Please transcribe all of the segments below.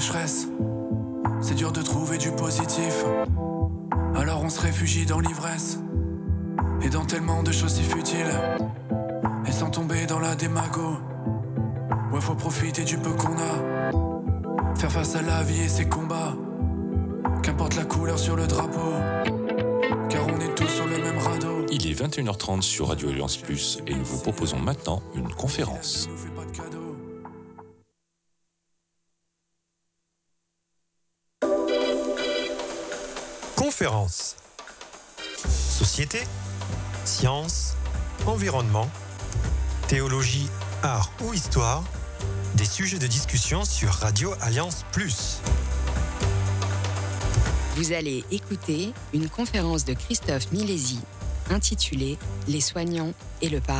sécheresse. C'est dur de trouver du positif. Alors on se réfugie dans l'ivresse et dans tellement de choses si futiles. Et sans tomber dans la démago. Ouais, faut profiter du peu qu'on a. Faire face à la vie et ses combats. Qu'importe la couleur sur le drapeau. Car on est tous sur le même radeau. Il est 21h30 sur Radio Alliance Plus et nous vous proposons maintenant une conférence. Conférence. Société, sciences, environnement, théologie, art ou histoire, des sujets de discussion sur Radio Alliance Plus. Vous allez écouter une conférence de Christophe Milesi intitulée « Les soignants et le pardon ».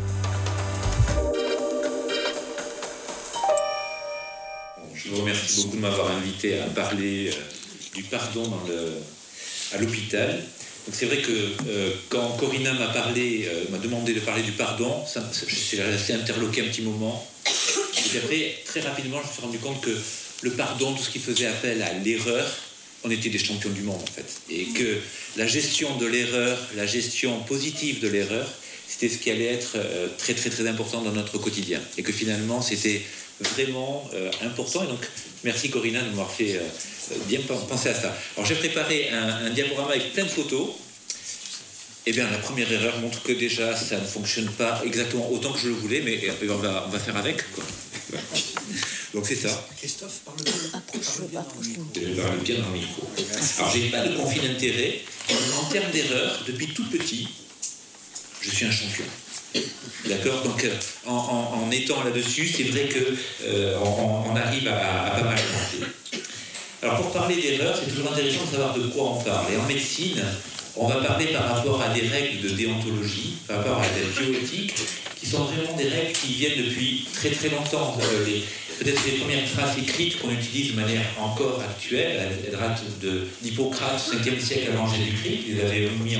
Je vous remercie beaucoup de m'avoir invité à parler du pardon à l'hôpital. Donc c'est vrai que quand Corinna m'a demandé de parler du pardon, je suis resté interloqué un petit moment. Et après, très rapidement, je me suis rendu compte que le pardon, tout ce qui faisait appel à l'erreur, on était des champions du monde en fait. Et que la gestion de l'erreur, la gestion positive de l'erreur, c'était ce qui allait être très très très important dans notre quotidien. Et que finalement, c'était vraiment important. Et donc, merci Corinna de m'avoir fait bien penser à ça. Alors j'ai préparé un diaporama avec plein de photos. Eh bien, la première erreur montre que déjà, ça ne fonctionne pas exactement autant que je le voulais, mais on va faire avec, quoi. Donc c'est ça. Christophe, parle bien dans le micro. Alors, j'ai pas de conflit d'intérêt. En termes d'erreur, depuis tout petit, je suis un champion. D'accord. Donc, en étant là-dessus, c'est vrai qu'on arrive à pas mal penser. Alors, pour parler d'erreur, c'est toujours intéressant de savoir de quoi on parle. Et en médecine, on va parler par rapport à des règles de déontologie, par rapport à la bioéthique, qui sont vraiment des règles qui viennent depuis très très longtemps. Peut-être les premières traces écrites qu'on utilise de manière encore actuelle, elles datent d'Hippocrate, 5e siècle avant Jésus-Christ, ils avaient mis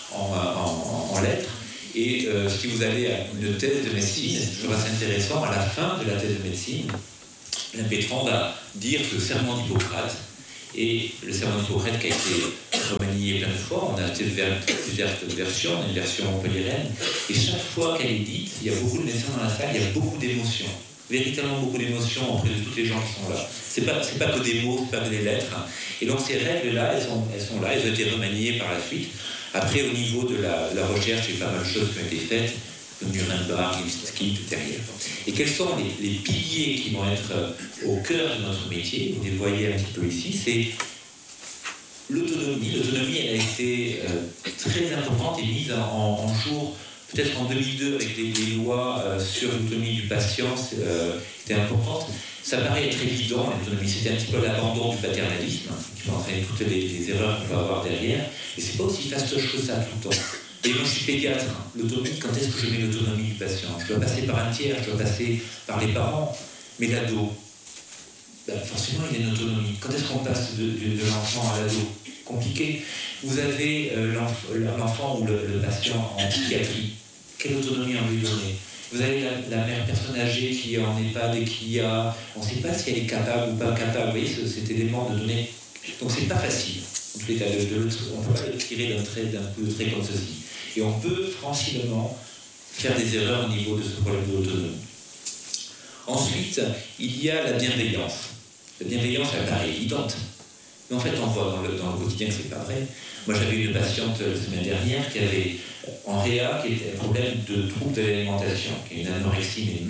en lettres. Et si vous avez une thèse de médecine, c'est toujours assez intéressant, à la fin de la thèse de médecine, l'impétrant va dire que le serment d'Hippocrate, et le serment d'Hippocrate qui a été remanié plein de fois, on a plusieurs versions, on a une version montpelliéraine, et chaque fois qu'elle est dite, il y a beaucoup de médecins dans la salle, il y a beaucoup d'émotions, véritablement beaucoup d'émotions auprès de tous les gens qui sont là. C'est pas que des mots, c'est pas que des lettres. Et donc ces règles-là, elles sont là, elles ont été remaniées par la suite. Après, au niveau de la recherche, il y a pas mal de choses qui ont été faites, comme Nuremberg, Lipski, tout derrière. Et quels sont les piliers qui vont être au cœur de notre métier? Vous les voyez un petit peu ici, c'est l'autonomie. L'autonomie, elle a été très importante et mise en jour, peut-être en 2002, avec les lois sur l'autonomie du patient, c'était importante. Ça paraît être évident, l'autonomie, c'était un petit peu l'abandon du paternalisme, qui va entraîner toutes les erreurs qu'on va avoir derrière. Et c'est pas aussi fastoche que ça tout le temps. Et moi, je suis pédiatre. L'autonomie, quand est-ce que je mets l'autonomie du patient? Je dois passer par un tiers, je dois passer par les parents. Mais l'ado, forcément, il y a une autonomie. Quand est-ce qu'on passe de l'enfant à l'ado? Compliqué. Vous avez l'enfant ou le patient en psychiatrie. Quelle autonomie on lui donner? Vous avez la mère personne âgée qui est en EHPAD et on ne sait pas si elle est capable ou pas capable. Vous voyez, cet élément de donner. Donc, c'est pas facile. En tous les cas, on ne peut pas le tirer d'un coup de trait comme ceci. Et on peut franchement faire des erreurs au niveau de ce problème de l'autonomie. Ensuite, il y a la bienveillance. La bienveillance, elle paraît évidente. Mais en fait, on voit dans le quotidien que ce n'est pas vrai. Moi, j'avais une patiente la semaine dernière qui avait en réa qui était un problème de trouble de l'alimentation, qui est une anorexie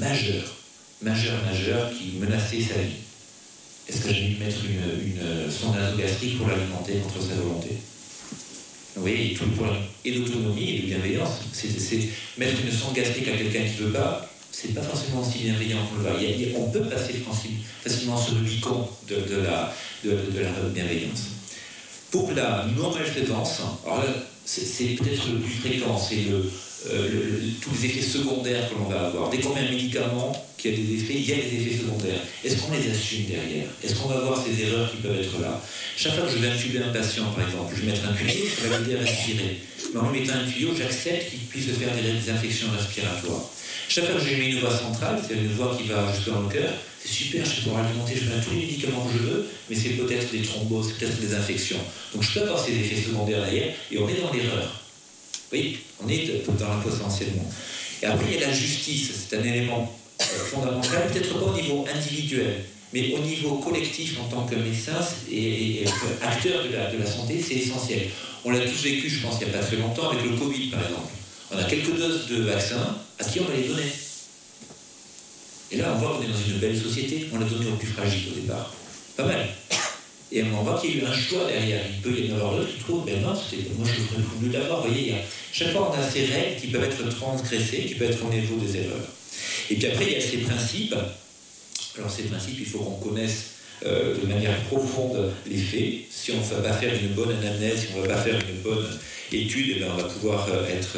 majeure, qui menaçait sa vie. Est-ce que j'ai dû mettre une sonde nasogastrique pour l'alimenter contre sa volonté? Vous voyez, tout le problème. Et l'autonomie et la bienveillance, c'est mettre une sonde gastrique à quelqu'un qui ne veut pas, c'est pas forcément aussi bienveillant qu'on le voit. On peut passer facilement sur le Rubicon de la bienveillance. Pour la non-malfaisance, alors là, c'est peut-être le plus fréquent, c'est tous les effets secondaires que l'on va avoir. Dès qu'on met un médicament qui a des effets, il y a des effets secondaires. Est-ce qu'on les assume derrière? Est-ce qu'on va voir ces erreurs qui peuvent être là? Chaque fois que je vais intuber un patient, par exemple, je vais mettre un tuyau, ça va l'aider à respirer. Mais en mettant un tuyau, j'accepte qu'il puisse faire des infections respiratoires. Chaque fois que j'ai mis une voie centrale, c'est une voie qui va jusque dans le cœur, c'est super, je vais pouvoir alimenter, je mets tous les médicaments que je veux, mais c'est peut-être des thromboses, c'est peut-être des infections. Donc je peux avoir ces effets secondaires derrière, et on est dans l'erreur. Oui, on est dans la potentiellement. Et après, il y a la justice, c'est un élément fondamental, peut-être pas au niveau individuel, mais au niveau collectif en tant que médecin et acteur de la santé, c'est essentiel. On l'a tous vécu, je pense, il n'y a pas très longtemps, avec le Covid, par exemple. On a quelques doses de vaccins, à qui on va les donner? Et là, on voit qu'on est dans une belle société, on l'a donné aux plus fragiles au départ. Pas mal. Et on voit qu'il y a eu un choix derrière. Il peut y en avoir d'autres qui trouvent, ben non, moi je voudrais plus l'avoir. Vous voyez, chaque fois on a ces règles qui peuvent être transgressées, qui peuvent être au niveau des erreurs. Et puis après, il y a ces principes. Alors ces principes, il faut qu'on connaisse de manière profonde les faits. Si on ne va pas faire une bonne anamnèse, si on ne va pas faire une bonne étude, eh bien, on va pouvoir être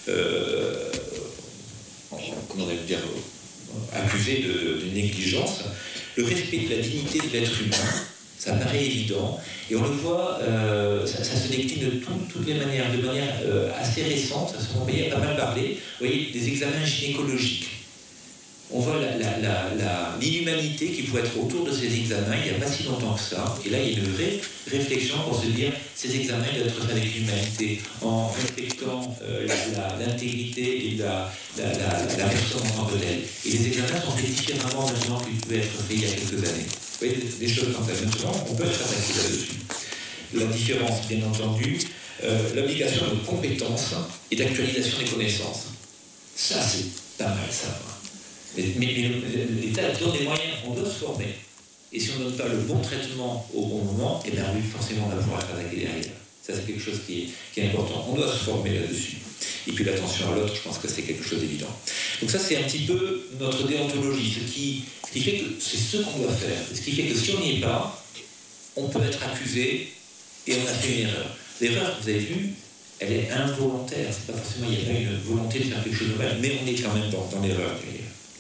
accusé de négligence. Le respect de la dignité de l'être humain, ça paraît évident, et on le voit, ça se décline de toutes les manières, de manière assez récente, on voyait pas mal parler, vous voyez, des examens gynécologiques. On voit l'inhumanité qui pouvait être autour de ces examens il n'y a pas si longtemps que ça. Et là, il y a une vraie réflexion pour se dire ces examens doivent être faits avec l'humanité, en respectant l'intégrité et la personne en tant que telle. Et les examens sont faits différemment maintenant qu'ils pouvaient être faits il y a quelques années. Vous voyez, des choses comme ça. Maintenant, on peut être attaqué là-dessus. La différence, bien entendu, l'obligation de compétences et d'actualisation des connaissances. Ça, c'est pas mal, ça. Mais l'État donne des moyens, on doit se former. Et si on ne donne pas le bon traitement au bon moment, eh bien oui, forcément, on va pouvoir attaquer derrière. Ça, c'est quelque chose qui est important. On doit se former là-dessus. Et puis l'attention à l'autre, je pense que c'est quelque chose d'évident. Donc ça, c'est un petit peu notre déontologie, ce qui fait que c'est ce qu'on doit faire. Ce qui fait que si on n'y est pas, on peut être accusé et on a fait une erreur. L'erreur, vous avez vu, elle est involontaire. C'est pas forcément, il n'y a pas une volonté de faire quelque chose de mal, mais on est quand même dans l'erreur derrière.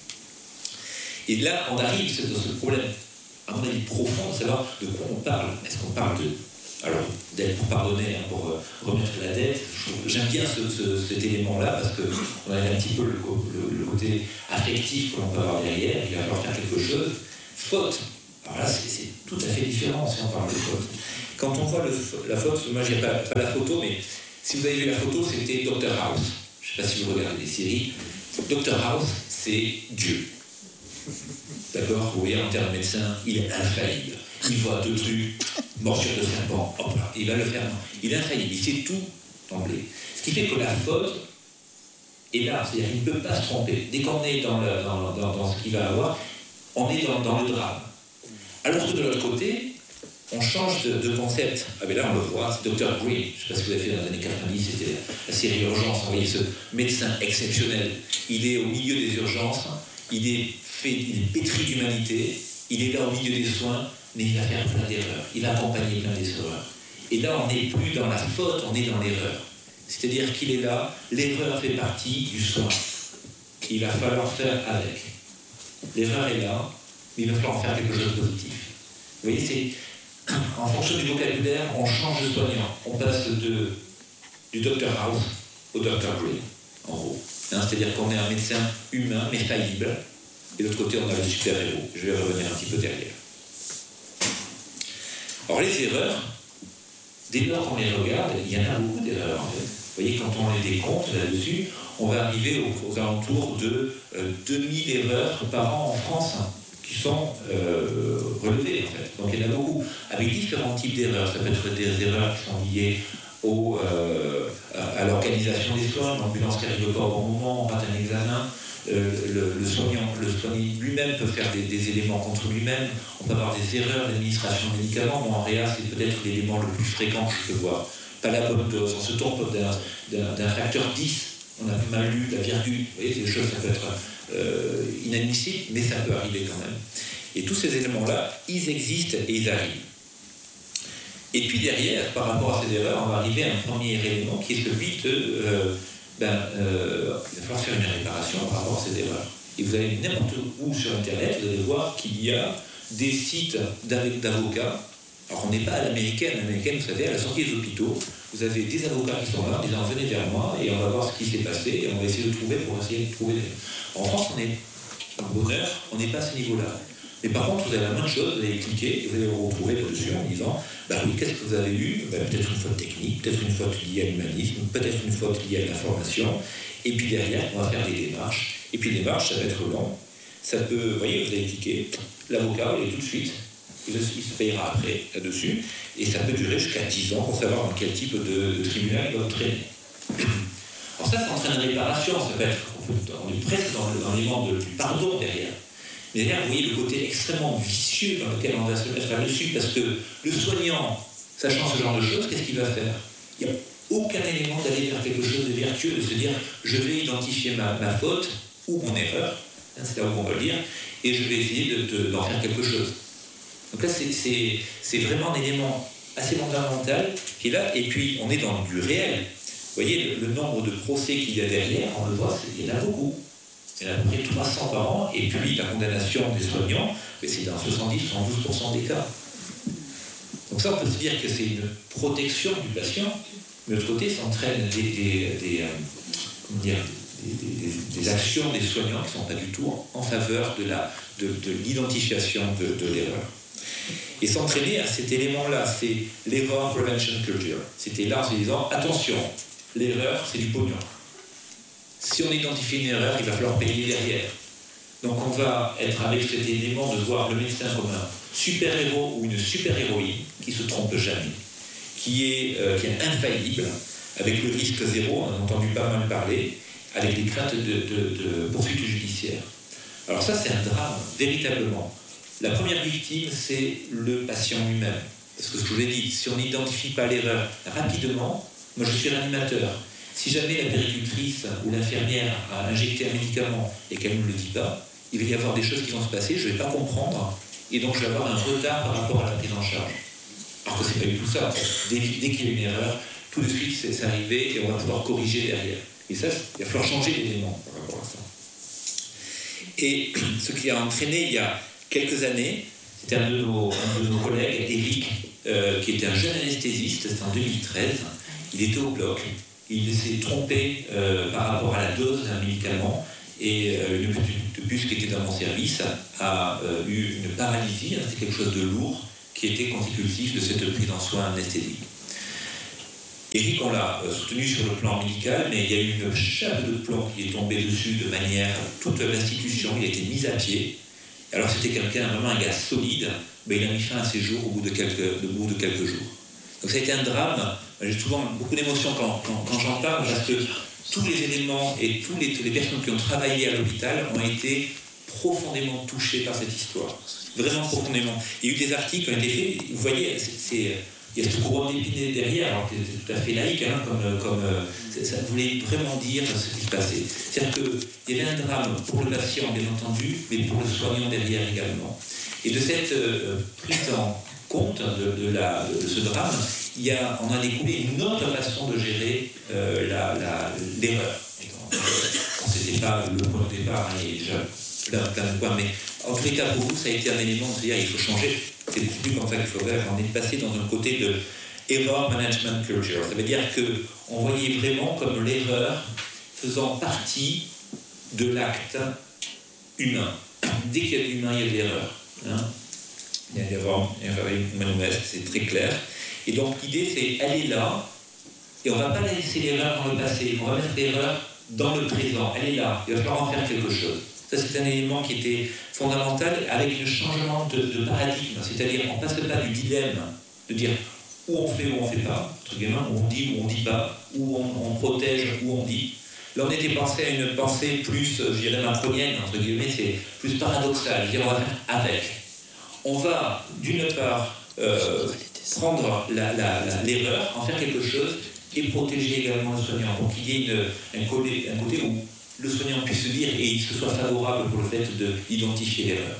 Et là, on arrive dans ce problème, à mon avis, profond, de savoir de quoi on parle. Est-ce qu'on parle alors, d'aide pour pardonner, pour remettre la dette? J'aime bien cet élément-là, parce qu'on a un petit peu le côté affectif que l'on peut avoir derrière, il va falloir faire quelque chose. Faute. Alors là, c'est tout à fait différent si on parle de faute. Quand on voit la faute, moi, j'ai pas la photo, mais si vous avez vu la photo, c'était Dr House. Je ne sais pas si vous regardez des séries. Dr House, c'est Dieu. D'accord? Vous voyez, en termes de médecin, il est infaillible. Il voit deux trucs, morsure de serpent, hop là, il va le faire. Il est infaillible, il sait tout d'emblée. Ce qui fait que la faute est là, c'est-à-dire qu'il ne peut pas se tromper. Dès qu'on est dans ce qu'il va avoir, on est dans le drame. Alors que de l'autre côté, on change de concept. Ah ben là, on le voit, c'est Dr Green. Je ne sais pas si vous avez fait dans les années 90, c'était la série Urgence. Vous voyez ce médecin exceptionnel. Il est au milieu des urgences, il est pétri d'humanité, il est là au milieu des soins, mais il va faire plein d'erreurs, il va accompagner plein d'erreurs. Et là, on n'est plus dans la faute, on est dans l'erreur. C'est-à-dire qu'il est là, l'erreur fait partie du soin. Il va falloir faire avec. L'erreur est là, mais il va falloir en faire quelque chose de positif. Vous voyez, c'est en fonction du vocabulaire, on change de soignant. On passe du Dr House au Dr Green, en gros. C'est-à-dire qu'on est un médecin humain, mais faillible. Et de l'autre côté, on a le super-héros. Je vais revenir un petit peu derrière. Alors, les erreurs, dès lors qu'on les regarde, il y en a beaucoup d'erreurs, en fait. Vous voyez, quand on les décompte là-dessus, on va arriver aux alentours de 2000 erreurs par an en France, qui sont relevées, en fait. Donc, il y en a beaucoup, avec différents types d'erreurs. Ça peut être des erreurs qui sont liées à l'organisation des soins, l'ambulance qui n'arrive pas au bon moment, on rate un examen. Le soignant lui-même peut faire des éléments contre lui-même. On peut avoir des erreurs d'administration de médicaments. Moi, en réa, c'est peut-être l'élément le plus fréquent que je peux voir. Pas la bonne dose. On se trompe d'un facteur 10. On a mal lu la virgule. Vous voyez, c'est des choses, ça peut être inadmissible, mais ça peut arriver quand même. Et tous ces éléments-là, ils existent et ils arrivent. Et puis derrière, par rapport à ces erreurs, on va arriver à un premier élément qui est celui de... il va falloir faire une réparation par rapport à ces erreurs. Et vous allez n'importe où sur Internet, vous allez voir qu'il y a des sites d'avocats. Alors on n'est pas à l'américaine. L'américaine, vous savez, à la sortie des hôpitaux, vous avez des avocats qui sont là, en disant venez vers moi et on va voir ce qui s'est passé et on va essayer de trouver pour essayer de trouver. En France, on est en bonheur, on n'est pas à ce niveau-là. Mais par contre, vous avez la moindre chose, vous allez cliquer et vous allez vous retrouver là-dessus en disant bah oui, qu'est-ce que vous avez eu? Peut-être une faute technique, peut-être une faute liée à l'humanisme, peut-être une faute liée à l'information. Et puis derrière, on va faire des démarches. Et puis les démarches, ça va être long. Ça peut, vous voyez, vous allez cliquer, l'avocat, il est tout de suite, il se payera après là-dessus. Et ça peut durer jusqu'à 10 ans pour savoir dans quel type de tribunal il va entraîner. Alors ça entraîne une réparation, ça peut être, on est presque dans l'élément du pardon derrière. Mais derrière, vous voyez le côté extrêmement vicieux dans lequel on va se mettre là-dessus, parce que le soignant, sachant ce genre de choses, qu'est-ce qu'il va faire? Il n'y a aucun élément d'aller vers quelque chose de vertueux, de se dire je vais identifier ma faute ou mon erreur, c'est là où on va le dire, et je vais essayer d'en faire quelque chose. Donc là, c'est vraiment un élément assez fondamental qui est là, et puis on est dans du réel. Vous voyez, le nombre de procès qu'il y a derrière, on le voit, il y en a beaucoup. Il y en a à peu près 300 par an, et puis la condamnation des soignants, c'est dans 70-72% des cas. Donc ça, on peut se dire que c'est une protection du patient, mais de l'autre côté, ça entraîne des actions des soignants qui ne sont pas du tout en faveur de l'identification de l'erreur. Et s'entraîner à cet élément-là, c'est l'error prevention culture. C'était là en se disant, attention, l'erreur, c'est du pognon. Si on identifie une erreur, il va falloir payer derrière. Donc on va être avec cet élément de voir le médecin comme un super-héros ou une super-héroïne qui ne se trompe jamais, qui est infaillible, avec le risque zéro, on a entendu pas mal parler, avec des craintes de poursuites judiciaires. Alors ça, c'est un drame, véritablement. La première victime, c'est le patient lui-même. Parce que ce que je vous ai dit, si on n'identifie pas l'erreur rapidement, moi je suis réanimateur. Si jamais la péricultrice ou l'infirmière a injecté un médicament et qu'elle ne me le dit pas, il va y avoir des choses qui vont se passer, je ne vais pas comprendre, et donc je vais avoir un retard par rapport à la prise en charge. Alors que ce n'est pas du tout ça. Dès qu'il y a une erreur, tout de suite c'est arrivé et on va pouvoir corriger derrière. Et ça, il va falloir changer d'élément par rapport à ça. Et ce qui a entraîné il y a quelques années, c'était un de nos collègues, Eric, qui était un jeune anesthésiste, c'était en 2013, il était au bloc, il s'est trompé par rapport à la dose d'un médicament, et une petite puce qui était dans mon service a eu une paralysie, c'était quelque chose de lourd, qui était consécutif de cette prise en soin anesthésique. Eric, on l'a soutenu sur le plan médical, mais il y a eu une chape de plomb qui est tombée dessus de manière... Toute l'institution, il a été mis à pied. Alors c'était vraiment un gars solide, mais il a mis fin à ses jours au bout de quelques jours. Donc ça a été un drame. J'ai souvent beaucoup d'émotions quand j'en parle, parce que tous les éléments et toutes les personnes qui ont travaillé à l'hôpital ont été profondément touchées par cette histoire. Vraiment profondément. Il y a eu des articles qui ont été faits, vous voyez, il y a ce courant d'épinay derrière, alors que c'est tout à fait laïque, ça voulait vraiment dire ce qui se passait. C'est-à-dire qu'il y avait un drame pour le patient, bien entendu, mais pour le soignant derrière également. Et de cette prise en compte de ce drame, on a découlé une autre façon de gérer l'erreur. On n'était pas le point de départ, il y a déjà plein de points, mais en tous les cas, pour vous, ça a été un élément de se dire il faut changer. C'est plus comme ça qu'il faut faire. On est passé dans un côté de error management culture. Ça veut dire qu'on voyait vraiment comme l'erreur faisant partie de l'acte humain. Dès qu'il y a de l'humain, il y a de l'erreur. Il y a l'erreur humaine, c'est très clair. Et donc l'idée, c'est elle est là, et on ne va pas laisser l'erreur dans le passé, on va mettre l'erreur dans le présent. Elle est là, il va falloir en faire quelque chose. Ça, c'est un élément qui était fondamental avec le changement de paradigme. C'est-à-dire, on ne passe pas du dilemme de dire où on fait ou on ne fait pas, entre guillemets, où on dit ou on ne dit pas, où on protège ou on dit. Là, on était passé à une pensée plus, je dirais, macronienne, entre guillemets, c'est plus paradoxal. Je dirais, on va faire avec. On va, d'une part, prendre l'erreur, en faire quelque chose, et protéger également le soignant. Donc, il y ait un côté où le soignant puisse se dire et il se soit favorable pour le fait d'identifier l'erreur.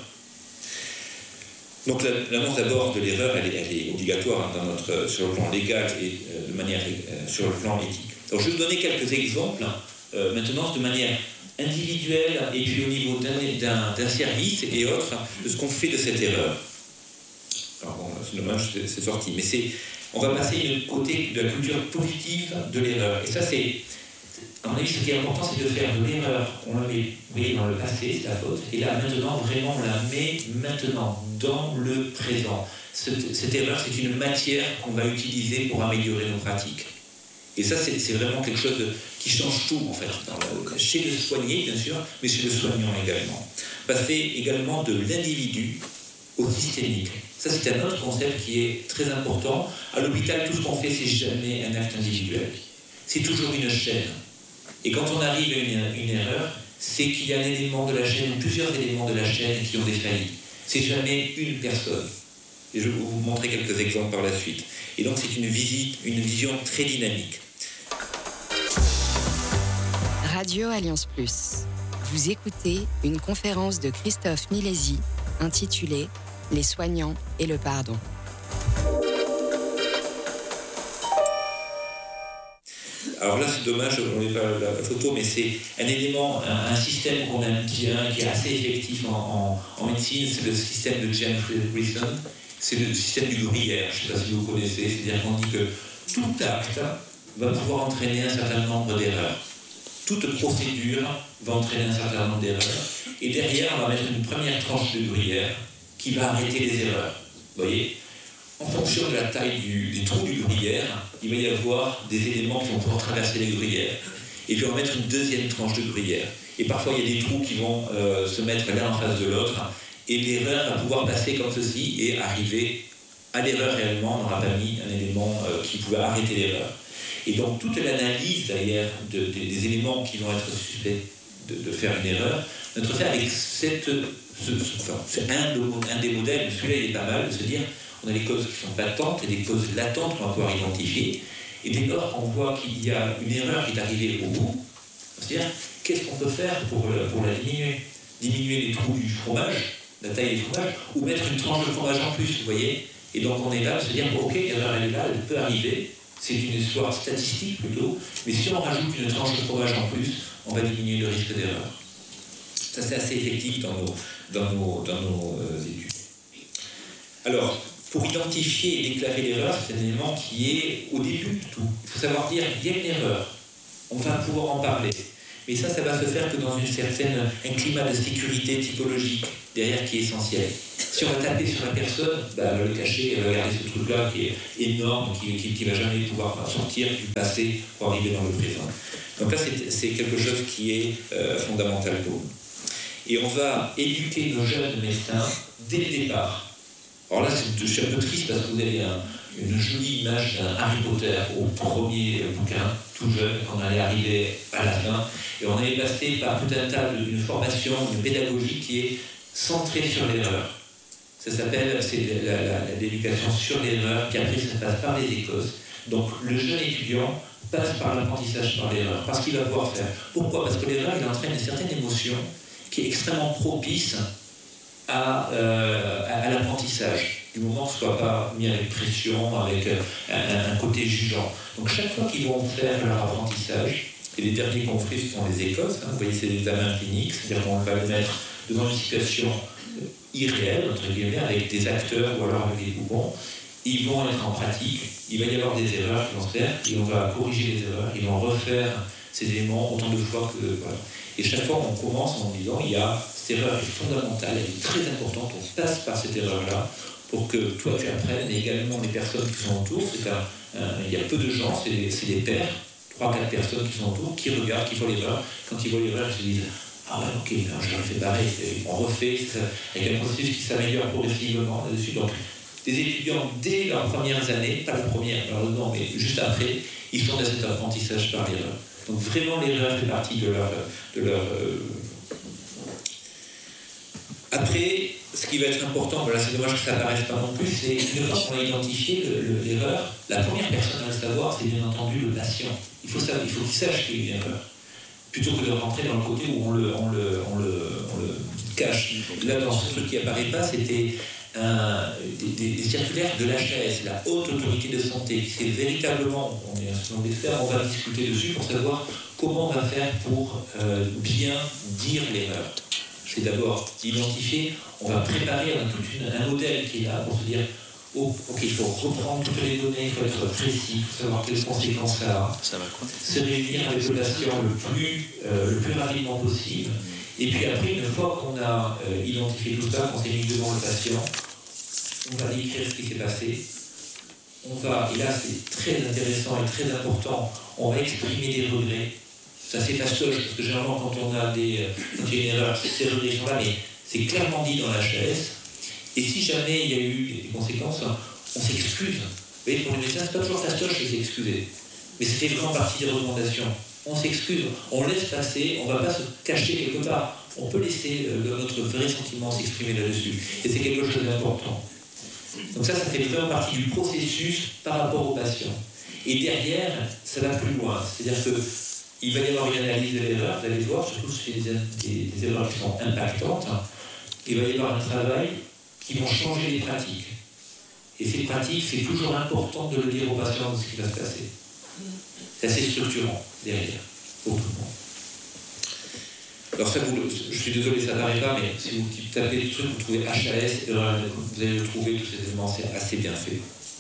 Donc l'annonce d'abord de l'erreur, elle est obligatoire sur le plan légal et de manière sur le plan éthique. Alors je vais vous donner quelques exemples maintenant de manière individuelle et puis au niveau d'un service et autres de ce qu'on fait de cette erreur. Alors bon, c'est dommage, c'est sorti. Mais on va passer du côté de la culture positive de l'erreur. Et ça, à mon avis, ce qui est important, c'est de faire de l'erreur, on la met, vous voyez, dans le passé, c'est la faute, et là, maintenant, vraiment, on la met maintenant, dans le présent. Cette erreur, c'est une matière qu'on va utiliser pour améliorer nos pratiques. Et ça, c'est vraiment quelque chose qui change tout, en fait, chez le soigné, bien sûr, mais chez le soignant également. Passer également de l'individu au systémique. Ça, c'est un autre concept qui est très important. À l'hôpital, tout ce qu'on fait, c'est jamais un acte individuel. C'est toujours une chaîne. Et quand on arrive à une erreur, c'est qu'il y a un élément de la chaîne, ou plusieurs éléments de la chaîne qui ont défailli. C'est jamais une personne. Et je vais vous montrer quelques exemples par la suite. Et donc, c'est une vision très dynamique. Radio Alliance Plus. Vous écoutez une conférence de Christophe Milesi intitulée « Les soignants et le pardon ». Alors là, c'est dommage, on n'est pas la photo, mais c'est un élément, un système qu'on aime bien, qui est assez effectif en médecine, c'est le système de James Wilson, c'est le système du gruyère, je ne sais pas si vous connaissez, c'est-à-dire qu'on dit que tout acte va pouvoir entraîner un certain nombre d'erreurs. Toute procédure va entraîner un certain nombre d'erreurs, et derrière, on va mettre une première tranche de gruyère qui va arrêter les erreurs. Vous voyez ? En fonction de la taille des trous du gruyère, il va y avoir des éléments qui vont pouvoir traverser les gruyères. Et puis on va mettre une deuxième tranche de gruyère. Et parfois il y a des trous qui vont se mettre l'un en face de l'autre. Et l'erreur va pouvoir passer comme ceci et arriver à l'erreur réellement. On n'aura pas mis un élément qui pouvait arrêter l'erreur. Et donc toute l'analyse d'ailleurs des éléments qui vont être suspects de faire une erreur, notre fait avec c'est un des modèles, celui-là il est pas mal, de se dire on a les causes qui sont patentes et des causes latentes qu'on va pouvoir identifier. Et dès lors qu'on voit qu'il y a une erreur qui est arrivée au bout, c'est-à-dire qu'est-ce qu'on peut faire pour la diminuer ? Diminuer les trous du fromage, la taille des fromages, ou mettre une tranche de fromage en plus, vous voyez ? Et donc on est là, se dire, ok, l'erreur elle est là, elle peut arriver, c'est une histoire statistique plutôt, mais si on rajoute une tranche de fromage en plus, on va diminuer le risque d'erreur. Ça c'est assez effectif dans nos études. Alors, pour identifier et déclarer l'erreur, c'est un élément qui est au début de tout. Il faut savoir dire, il y a une erreur, on va pouvoir en parler. Mais ça va se faire que dans un climat de sécurité psychologique derrière qui est essentiel. Si on va taper sur la personne, elle va le cacher, elle va garder ce truc-là qui est énorme, qui ne va jamais pouvoir sortir du passé pour arriver dans le présent. Donc là, c'est quelque chose qui est fondamental pour nous. Et on va éduquer nos jeunes médecins dès le départ. Alors là, je suis un peu triste parce que vous avez une jolie image d'un Harry Potter au premier bouquin, tout jeune, quand on allait arriver à la fin. Et on allait passer par tout un tas d'une formation, d'une pédagogie qui est centrée sur l'erreur. Ça s'appelle, l'éducation sur l'erreur, puis après ça passe par les écosses. Donc le jeune étudiant passe par l'apprentissage par l'erreur, parce qu'il va pouvoir faire. Pourquoi ? Parce que l'erreur, il entraîne une certaine émotion qui est extrêmement propice à l'apprentissage, du moment que ce ne soit pas mis avec pression, avec un côté jugeant. Donc chaque fois qu'ils vont faire leur apprentissage, et les derniers qu'on fait, ce sont les écosses, vous voyez, c'est des examens cliniques, c'est-à-dire qu'on va les mettre devant une situation irréelle, entre guillemets, avec des acteurs ou alors avec des coupons. Ils vont être en pratique, il va y avoir des erreurs qui vont se faire, et on va corriger les erreurs, ils vont refaire ces éléments autant de fois que... Voilà. Et chaque fois, on commence en disant, il y a cette erreur qui est fondamentale, elle est très importante, on passe par cette erreur-là pour que toi tu apprennes, et également les personnes qui sont autour. Il y a peu de gens, c'est des pairs, 3-4 personnes qui sont autour, qui regardent, qui voient l'erreur. Quand ils voient l'erreur, ils se disent, ah ouais, ok, je refais pareil, on refait, avec un processus qui s'améliore progressivement là-dessus. Donc, des étudiants, dès leurs premières années, pas la première, malheureusement, mais juste après, ils sont dans cet apprentissage par l'erreur. Donc vraiment, l'erreur fait partie de leur Après, ce qui va être important, voilà, c'est dommage que ça n'apparaisse pas non plus, c'est une fois qu'on a identifié l'erreur, la première personne à le savoir, c'est bien entendu le patient. Il faut qu'il sache qu'il y a une erreur, plutôt que de rentrer dans le côté où on le cache. Là, dans ce truc qui n'apparaît pas, c'était des circulaires de l'HAS, la Haute Autorité de Santé. C'est véritablement, on est un certain nombre d'experts, on va discuter dessus pour savoir comment on va faire pour bien dire l'erreur. C'est d'abord identifier, on va préparer un modèle qui est là pour se dire, Ok, il faut reprendre toutes les données, il faut être précis, il faut savoir quelles conséquences ça a. Ça va quoi? Se réunir avec le patient le plus rapidement possible. Et puis après, une fois qu'on a identifié tout ça, qu'on s'est mis devant le patient, on va décrire ce qui s'est passé. On va, et là c'est très intéressant et très important, on va exprimer des regrets. Ça c'est fastoche, parce que généralement quand on a quand il y a une erreur, ces regrets sont là, mais c'est clairement dit dans l'HAS. Et si jamais il y a eu des conséquences, on s'excuse. Vous voyez, pour les médecins, c'est pas toujours fastoche de s'excuser. Mais c'était vraiment partie des recommandations. On s'excuse, on laisse passer, on ne va pas se cacher quelque part. On peut laisser notre vrai sentiment s'exprimer là-dessus. Et c'est quelque chose d'important. Donc ça fait vraiment partie du processus par rapport au patient. Et derrière, ça va plus loin. C'est-à-dire qu'il va y avoir une analyse de l'erreur, vous allez voir, surtout si c'est des erreurs qui sont impactantes. Il va y avoir un travail qui vont changer les pratiques. Et ces pratiques, c'est toujours important de le dire aux patients de ce qui va se passer. C'est assez structurant derrière, pour tout le monde. Alors ça, je suis désolé, ça n'arrive pas, mais si vous tapez le truc, vous trouvez HAS, vous allez le trouver, tous ces éléments, c'est assez bien fait.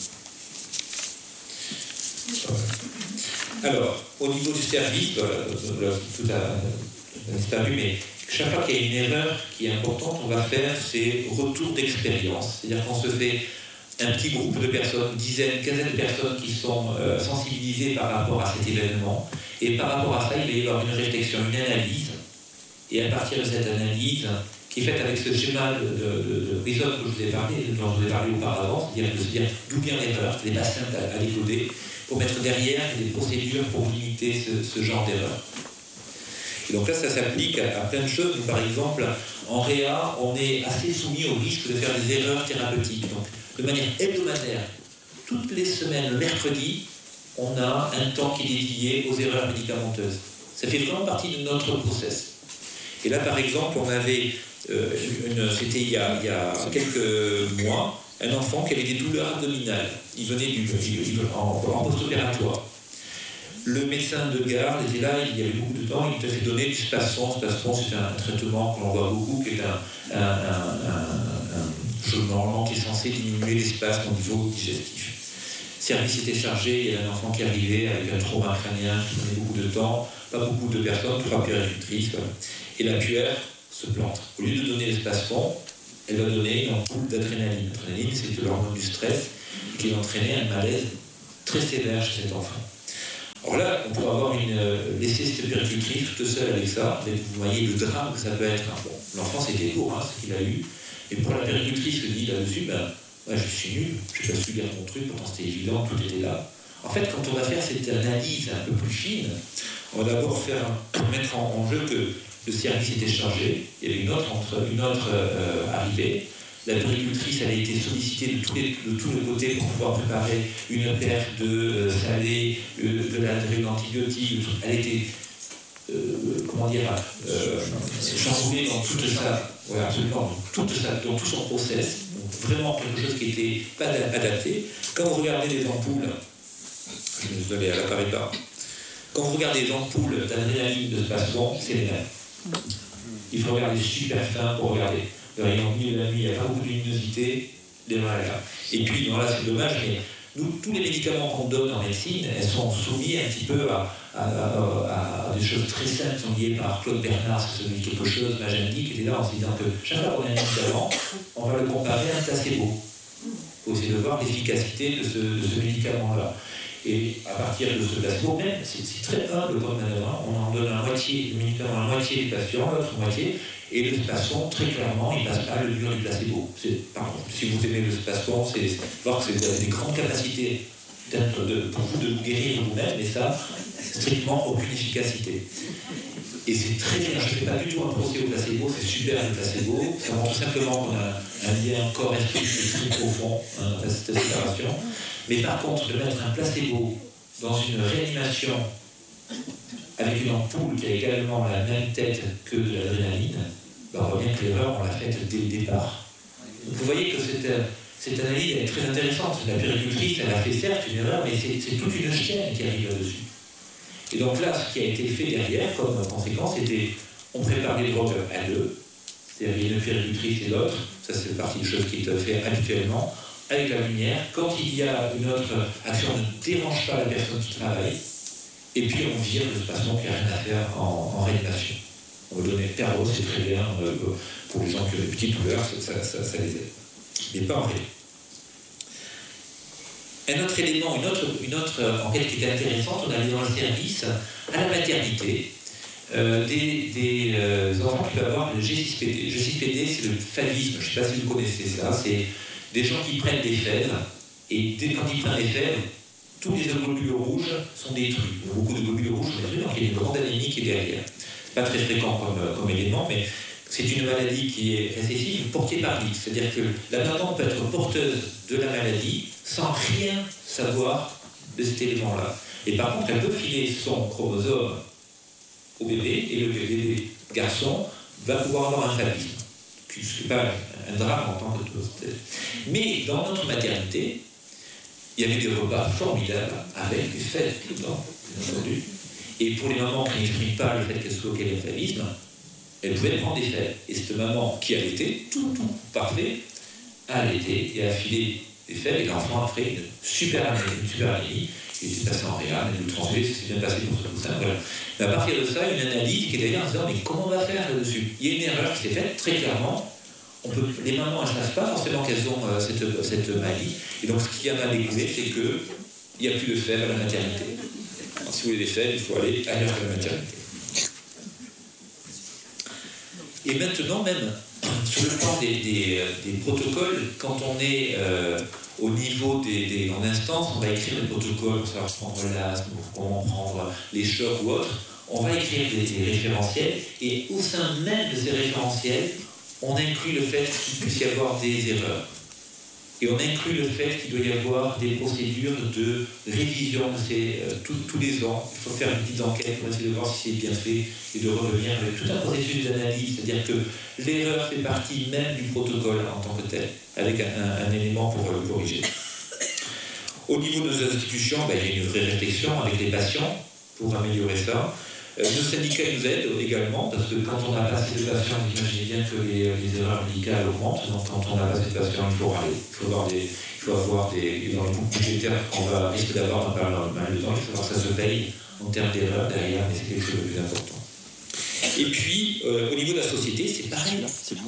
Alors, au niveau du service, tout a disparu, mais chaque fois qu'il y a une erreur qui est importante, on va faire ces retours d'expérience. C'est-à-dire qu'on se fait un petit groupe de personnes, dizaines, quinzaine de personnes qui sont sensibilisées par rapport à cet événement. Et par rapport à ça, il va y avoir une réflexion, une analyse. Et à partir de cette analyse, qui est faite avec ce schéma de rhizome que je vous ai parlé, dont je vous ai parlé auparavant, c'est-à-dire de se dire d'où vient l'erreur, c'est pas simple à décoder, pour mettre derrière des procédures pour limiter ce genre d'erreur. Et donc là, ça s'applique à plein de choses. Par exemple, en réa, on est assez soumis au risque de faire des erreurs thérapeutiques. Donc, de manière hebdomadaire, toutes les semaines, le mercredi, on a un temps qui est dédié aux erreurs médicamenteuses. Ça fait vraiment partie de notre process. Et là, par exemple, on avait, c'était il y a quelques mois, un enfant qui avait des douleurs abdominales. Il venait en post-opératoire. Le médecin de garde était là, il y avait beaucoup de temps, il te fait donner du Spasfon. Spasfon, c'est un traitement que l'on voit beaucoup, qui est normalement qui est censé diminuer les spasmes au niveau digestif. Le service était chargé, il y avait un enfant qui arrivait avec un trauma crânien qui prenait beaucoup de temps, pas beaucoup de personnes, 3 puéricultrices. Et la puère se plante. Au lieu de donner les Spasfon, elle va donner une ampoule d'adrénaline. L'adrénaline, c'est l'hormone du stress qui va entraîner un malaise très sévère chez cet enfant. Alors là, on pourrait laisser cette puéricultrice toute seule avec ça, mais vous voyez le drame que ça peut être. Bon, l'enfant, c'était lourd, ce qu'il a eu. Et pour la puéricultrice qui dit là-dessus, je suis nul, je n'ai pas su lire mon truc, pourtant c'était évident, tout était là. En fait, quand on va faire cette analyse un peu plus fine, on va d'abord mettre en jeu que le service était chargé, il y avait une autre arrivée. La puéricultrice, elle a été sollicitée de tous les côtés pour pouvoir préparer une perte de salé, de l'antibiotique. Elle a été, chamboulée dans toute ça, voilà, absolument, dans tout son process. Donc vraiment quelque chose qui n'était pas adapté. Quand vous regardez les ampoules, je suis désolé, elle n'apparaît pas. Quand vous regardez les ampoules d'adrénaline de Spasfon, c'est les mêmes. Il faut regarder super fin pour regarder. Le rayon de la nuit, il n'y a pas beaucoup de luminosité, les mains là. Et puis, là, c'est dommage, mais nous, tous les médicaments qu'on donne en médecine, elles sont soumis un petit peu à des choses très simples, sont liées par Claude Bernard, c'est celui quelque chose, Magendie, qui était là en se disant que chaque fois qu'on a un médicament, on va le comparer à un placebo. Il faut essayer de voir l'efficacité de ce médicament-là. Et à partir de ce placebo, même, c'est très humble comme manœuvre, on en donne le médicament à la moitié des patients, l'autre moitié, et le Spasfon, très clairement, il ne passe pas le mur du placebo. Si vous aimez le Spasfon, c'est voir que vous avez des grandes capacités pour vous de vous guérir vous-même, mais ça, strictement aucune efficacité. Et c'est très bien, je ne fais pas du tout un procès au placebo, c'est super le placebo, ça montre simplement qu'on a un lien corps-esprit très profond, cette séparation. Mais par contre, de mettre un placebo dans une réanimation avec une ampoule qui a également la même tête que de l'adrénaline, on voit bien que l'erreur, on l'a faite dès le départ. Donc vous voyez que cette analyse est très intéressante. La puéricultrice, elle a fait certes une erreur, mais c'est toute une chaîne qui arrive là-dessus. Et donc là, ce qui a été fait derrière, comme conséquence, c'était on prépare les drogues à deux, c'est-à-dire une puéricultrice et l'autre, ça c'est partie des choses qui est fait habituellement. avec la lumière. Quand il y a une autre action, on ne dérange pas la personne qui travaille. Et puis on vire de toute façon qu'il n'y a rien à faire en réanimation. On va donner Perros, c'est très bien, pour les gens qui ont des petites douleurs, ça les aide. Mais pas en réanimation. Un autre élément, une autre enquête qui était intéressante, on allait dans le service à la maternité des enfants qui peuvent avoir le G6PD. Le G6PD, c'est le favisme, je ne sais pas si vous connaissez ça, c'est des gens qui prennent des fèves, et quand ils prennent des fèves, tous les globules rouges sont détruits. Beaucoup de globules rouges sont détruits, donc il y a une grande anémie qui est derrière. Ce n'est pas très fréquent comme élément, mais c'est une maladie qui est récessive portée par l'X. C'est-à-dire que la maman peut être porteuse de la maladie sans rien savoir de cet élément-là. Et par contre, elle peut filer son chromosome au bébé, et le bébé garçon va pouvoir avoir un favisme. Ce n'est pas un drame en tant que tel. Mais dans notre maternité, il y avait des repas formidables avec des fèves dedans, bien entendu. Et pour les mamans qui n'expriment pas le fait qu'elles soient qu'elles aient un favisme, elles pouvaient prendre des fèves. Et cette maman qui allaitait, tout parfait, a allaité et a filé des fèves, et l'enfant a fait une super anémie. Il était passé en réa, il a transféré, ça s'est bien passé pour ce poussin. Voilà. Mais à partir de ça, une analyse qui est d'ailleurs en disant, mais comment on va faire là-dessus? Il y a une erreur qui s'est faite très clairement. Les mamans ne savent pas forcément qu'elles ont cette maladie. Et donc, ce qu'il y en a découvert, c'est qu'il n'y a plus de fèves à la maternité. Alors, si vous voulez des fèves, il faut aller ailleurs que la maternité. Et maintenant, même, sur le plan des protocoles, quand on est au niveau en instance, on va écrire des protocoles pour savoir prendre l'asthme, comment prendre les chocs ou autres. On va écrire des référentiels, et au sein même de ces référentiels, on inclut le fait qu'il puisse y avoir des erreurs. Et on inclut le fait qu'il doit y avoir des procédures de révision tous les ans. Il faut faire une petite enquête pour essayer de voir si c'est bien fait et de revenir avec tout un processus d'analyse. C'est-à-dire que l'erreur fait partie même du protocole en tant que tel, avec un élément pour le corriger. Au niveau de nos institutions, il y a une vraie réflexion avec les patients pour améliorer ça. Nos syndicats nous aident également, parce que quand on a pas assez de patients, vous imaginez bien que les erreurs médicales augmentent. Donc quand on n'a pas assez de patients, il faut avoir des dans le coût budgétaire qu'on va risquer d'avoir dans mal de temps, il faut voir que ça se paye en termes d'erreurs derrière, mais c'est quelque chose de plus important. Et puis, au niveau de la société, c'est pareil.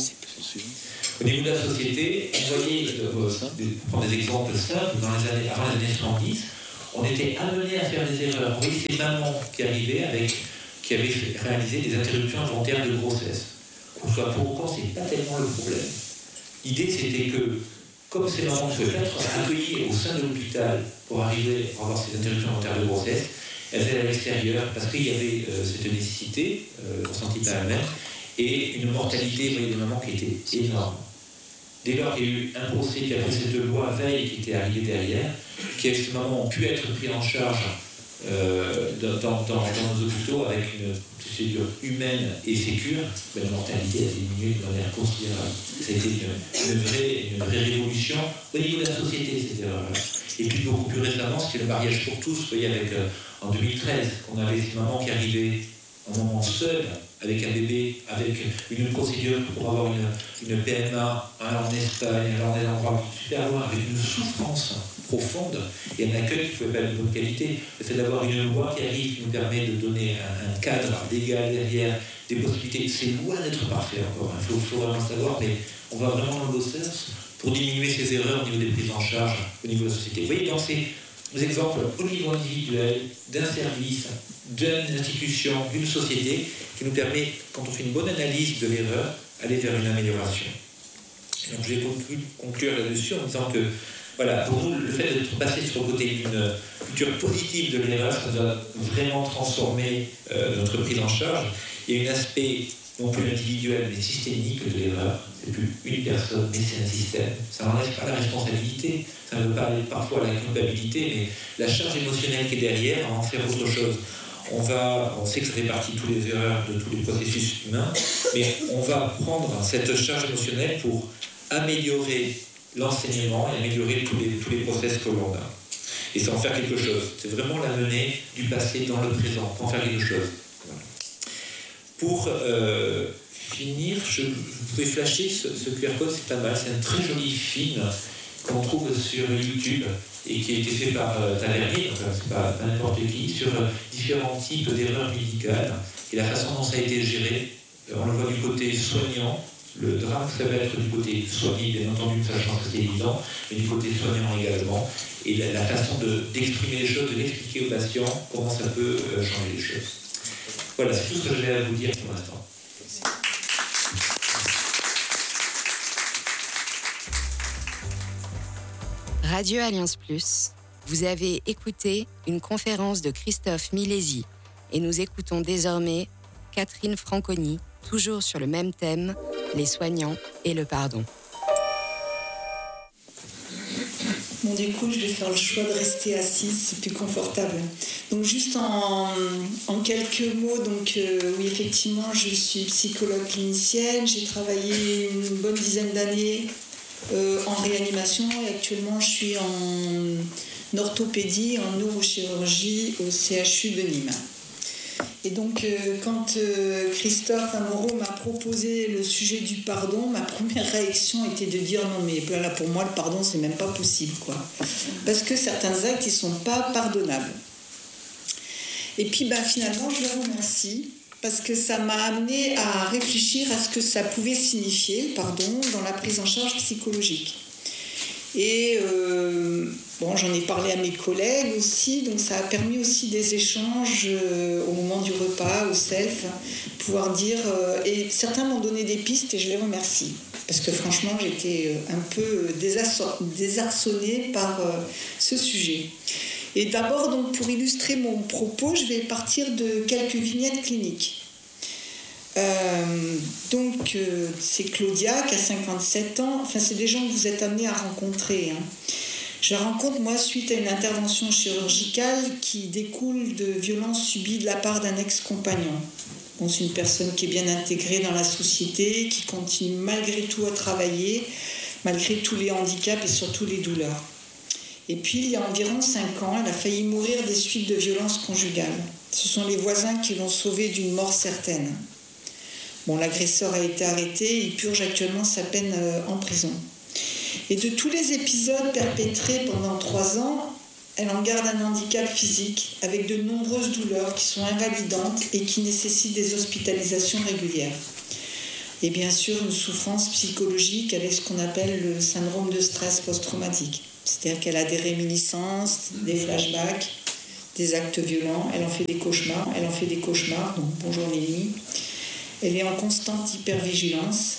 Au niveau de la société, vous voyez, pour prendre des exemples simples, avant les années 70, on était amené à faire des erreurs. Oui, c'est maman qui avait réalisé des interruptions involontaires de grossesse. Qu'on soit pour ou contre, c'est pas tellement le problème. L'idée, c'était que, comme ces mamans pouvaient être accueillies au sein de l'hôpital pour arriver à avoir ces interruptions involontaires de grossesse, elles allaient à l'extérieur parce qu'il y avait cette nécessité, ressentie par elles-mêmes, et une mortalité, vous voyez, des mamans qui était énorme. Dès lors qu'il y a eu un procès qui a pris cette loi Veil qui était arrivée derrière, qui, avec ces mamans, ont pu être pris en charge dans nos hôpitaux avec une procédure humaine et sécure, la mortalité a diminué de manière considérable. Ça a été une vraie révolution au niveau de la société, cette erreur-là. Et puis beaucoup plus récemment, c'était le mariage pour tous, vous voyez, en 2013, on avait ces mamans qui arrivaient un moment seul, avec un bébé, avec une procédure pour avoir une PMA, en Espagne, alors dans des endroits super loin, avec une souffrance profonde et un accueil qui ne pouvait pas être de bonne qualité. Le fait d'avoir une loi qui arrive, qui nous permet de donner un cadre légal derrière, des possibilités, c'est loin d'être parfait encore. Il faut vraiment le savoir, mais on va vraiment dans le bon sens pour diminuer ces erreurs au niveau des prises en charge, au niveau de la société. Vous voyez, dans ces exemples au niveau individuel, d'un service, d'une institution, d'une société, qui nous permet, quand on fait une bonne analyse de l'erreur, aller vers une amélioration. Et donc je vais conclure là-dessus en disant que, voilà, pour nous, le fait d'être passé sur le côté d'une culture positive de l'erreur, ça nous a vraiment transformé notre prise en charge. Il y a un aspect non plus individuel, mais systémique de l'erreur. C'est plus une personne, mais c'est un système. Ça n'enlève pas la responsabilité, ça ne veut pas aller parfois à la culpabilité, mais la charge émotionnelle qui est derrière, en faire autre chose. On sait que ça fait partie de toutes les erreurs, de tous les processus humains, mais on va prendre cette charge émotionnelle pour améliorer l'enseignement et améliorer tous les process que l'on a. Et c'est en faire quelque chose. C'est vraiment l'amener du passé dans le présent, pour en faire quelque chose. Voilà. Pour finir, vous pouvez flasher ce QR code, c'est pas mal, c'est un très joli film qu'on trouve sur YouTube et qui a été fait par Tavernier, donc c'est pas n'importe qui, sur différents types d'erreurs médicales et la façon dont ça a été géré. On le voit du côté soignant, le drame ça va être du côté soigné, bien entendu, ça je pense que c'est évident, mais du côté soignant également, et la façon d'exprimer les choses, de l'expliquer aux patients, comment ça peut changer les choses. Voilà, c'est tout ce que je vais à vous dire pour l'instant. Radio Alliance Plus, vous avez écouté une conférence de Christophe Milesi et nous écoutons désormais Catherine Franconi, toujours sur le même thème, les soignants et le pardon. Bon, du coup, je vais faire le choix de rester assise, c'est plus confortable. Donc, juste en quelques mots, donc, oui, effectivement, je suis psychologue clinicienne, j'ai travaillé une bonne dizaine d'années en réanimation et actuellement, je suis en orthopédie, en neurochirurgie au CHU de Nîmes. Et donc, quand Christophe Amoreau m'a proposé le sujet du pardon, ma première réaction était de dire non, mais là, pour moi, le pardon, c'est même pas possible, quoi. Parce que certains actes, ils sont pas pardonnables. Et puis, finalement, je le remercie, parce que ça m'a amené à réfléchir à ce que ça pouvait signifier, le pardon, dans la prise en charge psychologique. Et j'en ai parlé à mes collègues aussi, donc ça a permis aussi des échanges au moment du repas, au self, pouvoir dire, et certains m'ont donné des pistes et je les remercie, parce que franchement j'étais un peu désarçonnée par ce sujet. Et d'abord, donc, pour illustrer mon propos, je vais partir de quelques vignettes cliniques. C'est Claudia qui a 57 ans, enfin c'est des gens que vous êtes amenés à rencontrer. Je la rencontre moi suite à une intervention chirurgicale qui découle de violences subies de la part d'un ex-compagnon. Bon, c'est une personne qui est bien intégrée dans la société, qui continue malgré tout à travailler, malgré tous les handicaps et surtout les douleurs. Et puis il y a environ 5 ans, elle a failli mourir des suites de violences conjugales. Ce sont les voisins qui l'ont sauvée d'une mort certaine. Bon, l'agresseur a été arrêté, il purge actuellement sa peine en prison. Et de tous les épisodes perpétrés pendant 3 ans, elle en garde un handicap physique avec de nombreuses douleurs qui sont invalidantes et qui nécessitent des hospitalisations régulières. Et bien sûr, une souffrance psychologique avec ce qu'on appelle le syndrome de stress post-traumatique. C'est-à-dire qu'elle a des réminiscences, des flashbacks, des actes violents, elle en fait des cauchemars, donc bonjour les nuits. Elle est en constante hypervigilance